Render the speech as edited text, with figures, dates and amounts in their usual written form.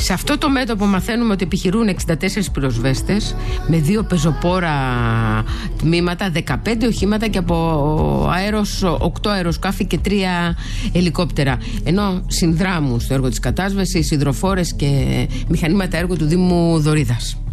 Σε αυτό το μέτωπο μαθαίνουμε ότι επιχειρούν 64 πυροσβέστες με 2 πεζοπόρα τμήματα, 15 οχήματα και από 8 αεροσκάφη και 3 ελικόπτερα. Ενώ συνδράμουν στο έργο της κατάσβεσης, υδροφόρες και μηχανήματα έργου του Δήμου Δωρίδας.